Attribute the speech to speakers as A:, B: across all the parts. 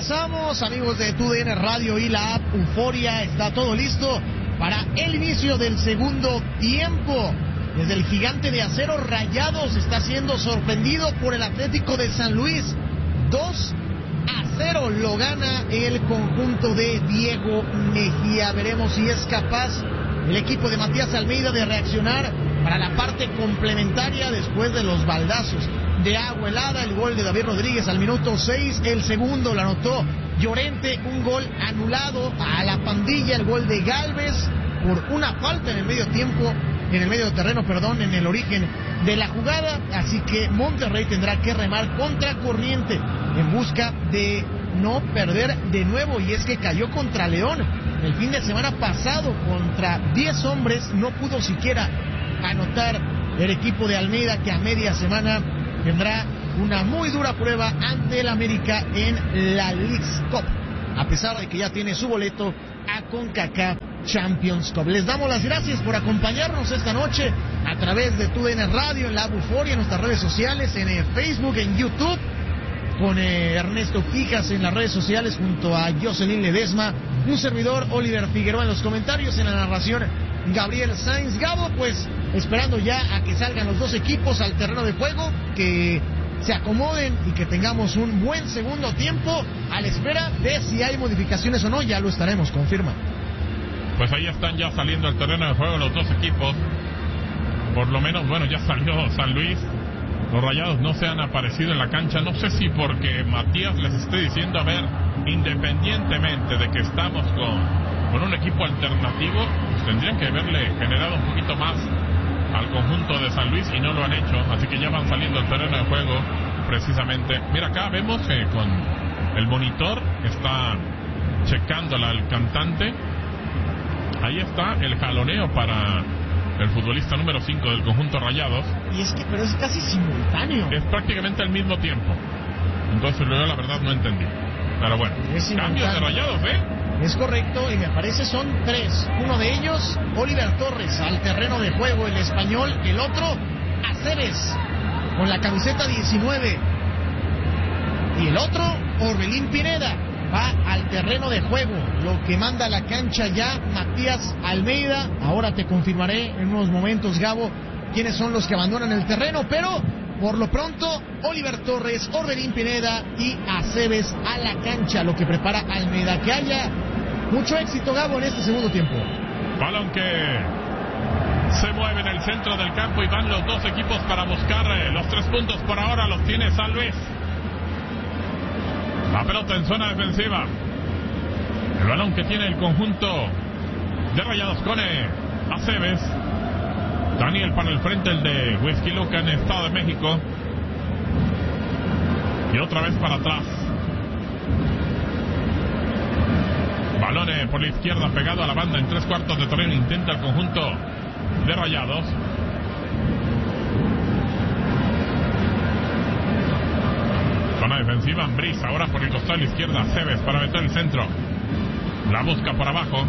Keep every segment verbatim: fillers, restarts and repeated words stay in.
A: Regresamos, amigos de T U D N Radio y la app Euforia. Está todo listo para el inicio del segundo tiempo. Desde el Gigante de Acero, Rayados está siendo sorprendido por el Atlético de San Luis. dos a cero lo gana el conjunto de Diego Mejía. Veremos si es capaz el equipo de Matías Almeida de reaccionar para la parte complementaria después de los baldazos de agua helada. El gol de David Rodríguez al minuto seis, el segundo lo anotó Llorente, un gol anulado a la pandilla, el gol de Gálvez por una falta en el medio tiempo, en el medio terreno, perdón, en el origen de la jugada. Así que Monterrey tendrá que remar contra corriente en busca de no perder de nuevo, y es que cayó contra León el fin de semana pasado. Contra diez hombres no pudo siquiera anotar el equipo de Almeida, que a media semana tendrá una muy dura prueba ante el América en la Leagues Cup, a pesar de que ya tiene su boleto a CONCACAF Champions Cup. Les damos las gracias por acompañarnos esta noche a través de T U D N Radio, en la Euforia, en nuestras redes sociales, en eh, Facebook, en YouTube, con eh, Ernesto Quijas en las redes sociales, junto a Jocelyn Ledesma, un servidor, Oliver Figueroa, en los comentarios, en la narración, Gabriel Sainz. Gabo, pues esperando ya a que salgan los dos equipos al terreno de juego, que se acomoden y que tengamos un buen segundo tiempo, a la espera de si hay modificaciones o no. Ya lo estaremos confirmando.
B: Pues ahí están ya saliendo al terreno de juego los dos equipos. Por lo menos, bueno, ya salió San Luis. Los Rayados no se han aparecido en la cancha. No sé si porque Matías les esté diciendo, a ver, independientemente de que estamos con, con un equipo alternativo, pues tendrían que haberle generado un poquito más al conjunto de San Luis, y no lo han hecho. Así que ya van saliendo al terreno de juego precisamente. Mira, acá vemos que con el monitor está checándola el cantante. Ahí está el jaloneo para el futbolista número cinco del conjunto Rayados.
A: Y es que, pero es casi simultáneo.
B: Es prácticamente al mismo tiempo. Entonces yo la verdad no entendí. Pero bueno, cambios de Rayados, ¿eh?
A: Es correcto, y me parece son tres. Uno de ellos, Oliver Torres, al terreno de juego, el español. El otro, Aceves, con la camiseta diecinueve. Y el otro, Orbelín Pineda, va al terreno de juego. Lo que manda a la cancha ya Matías Almeida. Ahora te confirmaré en unos momentos, Gabo, quiénes son los que abandonan el terreno, pero por lo pronto Oliver Torres, Orbelín Pineda y Aceves a la cancha, lo que prepara Almeida. Que haya mucho éxito, Gabo, en este segundo tiempo.
B: Balón que se mueve en el centro del campo y van los dos equipos para buscar los tres puntos. Por ahora los tiene San Luis. La pelota en zona defensiva. El balón que tiene el conjunto de Rayados con Aceves. Daniel para el frente, el de Whisky Luca en Estado de México. Y otra vez para atrás. Balón por la izquierda pegado a la banda en tres cuartos de terreno. Intenta el conjunto de Rayados. Zona defensiva, Ambriz, ahora por el costado de la izquierda, Aceves para meter el centro. La busca por abajo.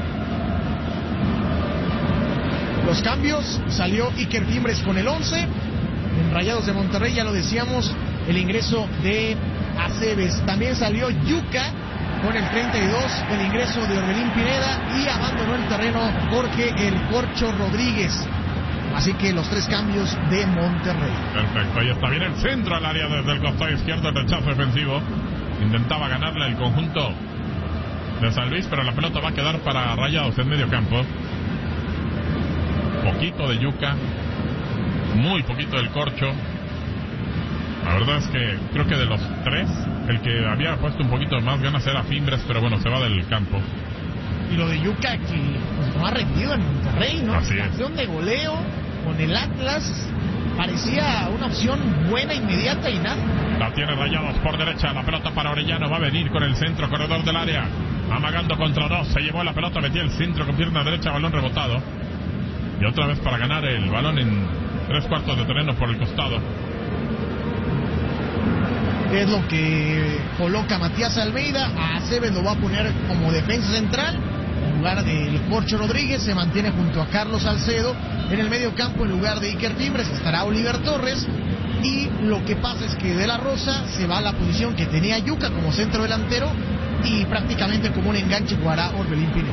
A: Los cambios, salió Iker Fimbres con el once. En Rayados de Monterrey, ya lo decíamos, el ingreso de Aceves. También salió Yuca con el treinta y dos, el ingreso de Orbelín Pineda, y abandonó el terreno Jorge El Corcho Rodríguez. Así que los tres cambios de Monterrey.
B: Perfecto, ahí está bien el centro al área desde el costado izquierdo, el rechazo defensivo. Intentaba ganarle el conjunto de San Luis, pero la pelota va a quedar para Rayados en medio campo. Poquito de Yuca, muy poquito del Corcho. La verdad es que creo que de los tres, el que había puesto un poquito más ganas era Fimbres, pero bueno, se va del campo.
A: Y lo de Yuca, que pues, no ha rendido en Monterrey, ¿no?
B: Así es.
A: Campeón de goleo con el Atlas, parecía una opción buena, inmediata, y nada.
B: La tiene Rayados por derecha, la pelota para Orellano, va a venir con el centro, corredor del área, amagando contra dos, se llevó la pelota, metió el centro con pierna derecha, balón rebotado. Y otra vez para ganar el balón en tres cuartos de terreno por el costado.
A: Es lo que coloca Matías Almeida. A Aceves lo va a poner como defensa central en lugar del Corcho Rodríguez. Se mantiene junto a Carlos Salcedo. En el medio campo, en lugar de Iker Fimbres, estará Oliver Torres. y lo que pasa es que De La Rosa se va a la posición que tenía Yuka como centro delantero y prácticamente como un enganche jugará Orbelín Pineda.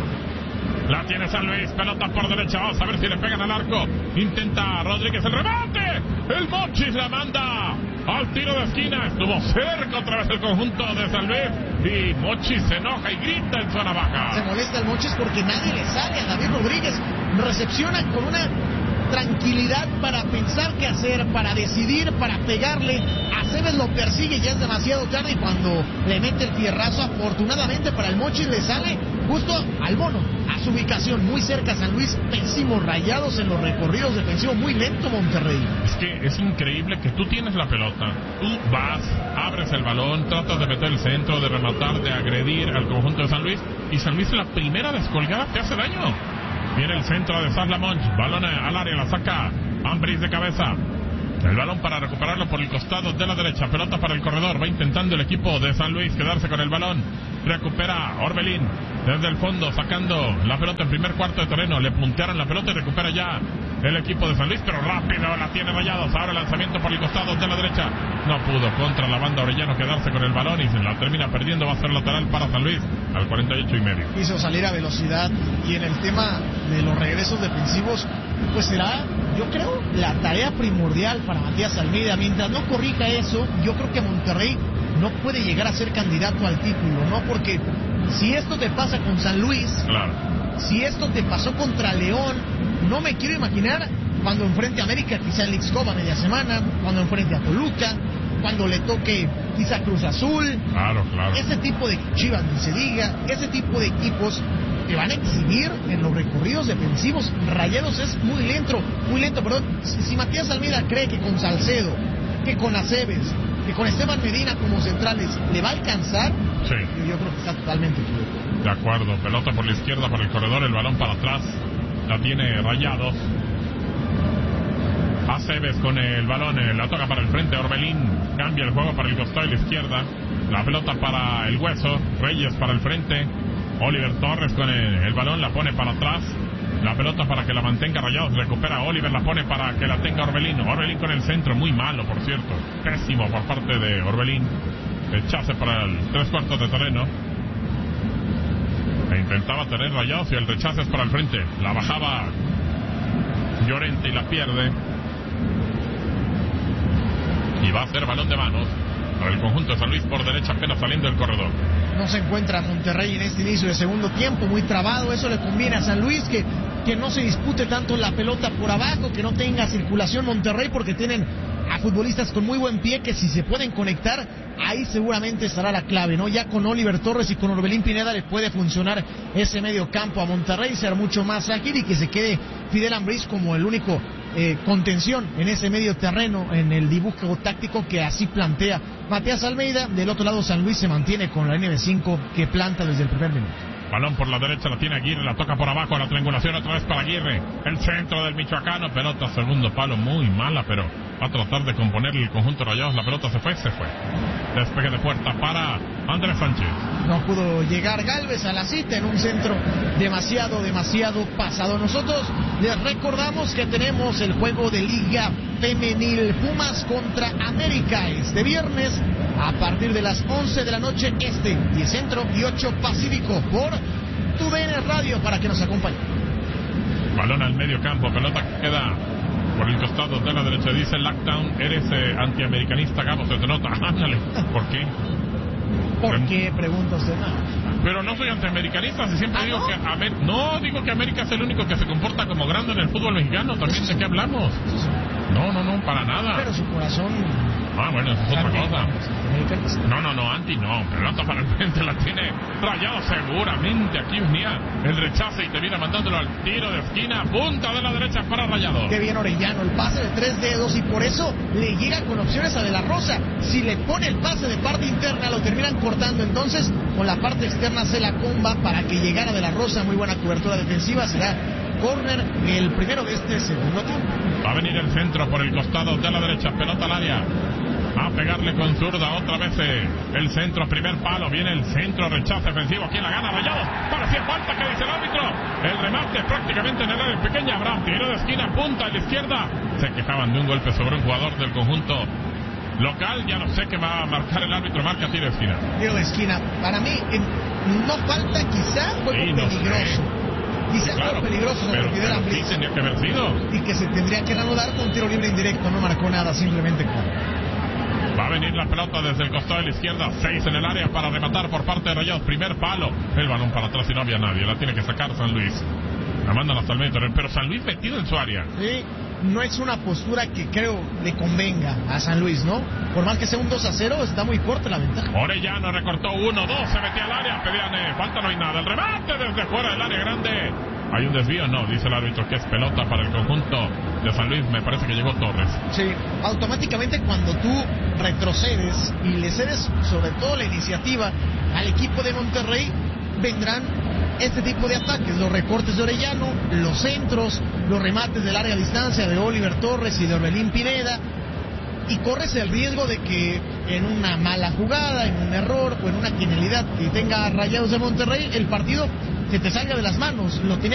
B: La tiene San Luis, pelota por derecha, vamos a ver si le pegan al arco. Intenta Rodríguez el remate. El Mochis la manda al tiro de esquina. Estuvo cerca otra vez el conjunto de San Luis. Y Mochis se enoja y grita en zona baja.
A: Se molesta el Mochis porque nadie le sale a David Rodríguez. Recepciona con una tranquilidad para pensar qué hacer, para decidir, para pegarle. Aceves lo persigue, ya es demasiado tarde y cuando le mete el fierrazo, afortunadamente para el Mochis le sale justo al mono, a su ubicación, muy cerca a San Luis. Pésimos Rayados en los recorridos defensivos, muy lento Monterrey.
B: Es que es increíble que tú tienes la pelota, tú vas, abres el balón, tratas de meter el centro, de rematar, de agredir al conjunto de San Luis, y San Luis la primera descolgada te hace daño. Viene el centro de Saslamonch, balón al área, la saca Ambriz de cabeza. El balón para recuperarlo por el costado de la derecha, pelota para el corredor, va intentando el equipo de San Luis quedarse con el balón. Recupera Orbelín desde el fondo, sacando la pelota en primer cuarto de terreno. Le puntearon la pelota y recupera ya el equipo de San Luis, pero rápido la tiene Rayados. Ahora el lanzamiento por el costado de la derecha. No pudo contra la banda Orellano quedarse con el balón y se la termina perdiendo. Va a ser lateral para San Luis al cuarenta y ocho y medio.
A: Quiso salir a velocidad y en el tema de los regresos defensivos, pues será, yo creo, la tarea primordial para Matías Almeida. Mientras no corrija eso, yo creo que Monterrey no puede llegar a ser candidato al título, ¿no? Porque si esto te pasa con San Luis,
B: claro,
A: si esto te pasó contra León, no me quiero imaginar cuando enfrente a América, quizá en Lixcoba media semana, cuando enfrente a Toluca, cuando le toque quizá Cruz Azul.
B: Claro, claro.
A: Ese tipo de Chivas, ni se diga, ese tipo de equipos que van a exhibir en los recorridos defensivos. Rayados es muy lento, muy lento, perdón. Si, si Matías Almeida cree que con Salcedo, que con Aceves, que con Esteban Medina como centrales le va a alcanzar,
B: sí,
A: yo creo que está totalmente equivocado.
B: De acuerdo, pelota por la izquierda, por el corredor, el balón para atrás, la tiene Rayados. Aceves con el balón, la toca para el frente, Orbelín cambia el juego para el costado y la izquierda, la pelota para el Hueso, Reyes para el frente, Oliver Torres con el, el balón, la pone para atrás, la pelota para que la mantenga Rayados, recupera Oliver, la pone para que la tenga Orbelín, Orbelín con el centro, muy malo por cierto, pésimo por parte de Orbelín, rechace para el tres cuartos de terreno, e intentaba tener Rayados y el rechace es para el frente, la bajaba Llorente y la pierde, y va a ser balón de manos para el conjunto de San Luis por derecha, apenas saliendo del corredor.
A: No se encuentra Monterrey en este inicio de segundo tiempo, muy trabado. Eso le conviene a San Luis, que, que no se dispute tanto la pelota por abajo, que no tenga circulación Monterrey, porque tienen a futbolistas con muy buen pie que si se pueden conectar, ahí seguramente estará la clave, ¿no? Ya con Oliver Torres y con Orbelín Pineda le puede funcionar ese medio campo a Monterrey, ser mucho más ágil y que se quede Fidel Ambriz como el único eh, contención en ese medio terreno, en el dibujo táctico que así plantea Matías Almeida. Del otro lado San Luis se mantiene con la N B cinco que planta desde el primer minuto.
B: Balón por la derecha, la tiene Aguirre, la toca por abajo, la triangulación otra vez para Aguirre, el centro del michoacano, pelota segundo palo, muy mala, pero va a tratar de componer el conjunto Rayados, la pelota se fue, se fue. Despegue de puerta para Andrés Sánchez.
A: No pudo llegar Gálvez a la cita en un centro demasiado, demasiado pasado. Nosotros les recordamos que tenemos el juego de Liga Femenil Pumas contra América este viernes a partir de las once de la noche este, diez centro y ocho pacífico por tu D N Radio para que nos acompañen.
B: Balón al medio campo, pelota que queda por el costado de la derecha. Dice Lockdown, eres eh, antiamericanista, Gabo, se te nota. Ándale, ¿por qué?
A: ¿Por qué? Pregunta usted.
B: Pero no soy antiamericanista, si siempre
A: ¿Ah,
B: digo
A: no?
B: que Amer... no, digo que América es el único que se comporta como grande en el fútbol mexicano. También de qué hablamos. No, no, no, para nada.
A: Pero su corazón.
B: Ah, bueno, eso es otra cosa. No, no, no, anti no. Pelota para el frente, la tiene Rayado seguramente. Aquí venía el rechace y te viene mandándolo al tiro de esquina. Punta de la derecha para Rayado.
A: Qué bien Orellano, el pase de tres dedos y por eso le llega con opciones a De La Rosa. Si le pone el pase de parte interna lo terminan cortando. Entonces con la parte externa se la comba para que llegara De La Rosa. Muy buena cobertura defensiva. Será córner el primero de este segundo tiempo.
B: Va a venir el centro por el costado de la derecha. Pelota al área. A pegarle con zurda otra vez eh, el centro, primer palo, viene el centro, rechazo defensivo, ¿quién la gana? Rayados, parecía falta, que dice el árbitro, el remate prácticamente en el área pequeña, Abraham, tiro de esquina, punta a la izquierda, se quejaban de un golpe sobre un jugador del conjunto local, ya no sé qué va a marcar el árbitro, marca tiro de esquina.
A: Tiro de esquina, para mí, en, no falta quizá juego sí, no peligroso. Sé. Quizás sí, claro, peligroso
B: pero, pero sí tenía que haber sido.
A: Y que se tendría que reanudar con tiro libre indirecto, no marcó nada, simplemente con...
B: Va a venir la pelota desde el costado de la izquierda, seis en el área para rematar por parte de Rayados, primer palo, el balón para atrás y no había nadie, la tiene que sacar San Luis. La mandan hasta el medio, pero San Luis metido en su área.
A: Sí, no es una postura que creo le convenga a San Luis, ¿no? Por más que sea un dos a cero, está muy corta la ventaja.
B: Orellano recortó uno dos, se metía al área, pedían, eh, falta, no hay nada, el remate desde fuera del área grande. ¿Hay un desvío? No, dice el árbitro que es pelota para el conjunto de San Luis, me parece que llegó Torres.
A: Sí, automáticamente cuando tú retrocedes y le cedes sobre todo la iniciativa al equipo de Monterrey, vendrán este tipo de ataques, los recortes de Orellano, los centros, los remates de larga distancia de Oliver Torres y de Orbelín Pineda, y corres el riesgo de que en una mala jugada, en un error o en una genialidad que tenga Rayados de Monterrey, el partido se te salga de las manos. Lo tenía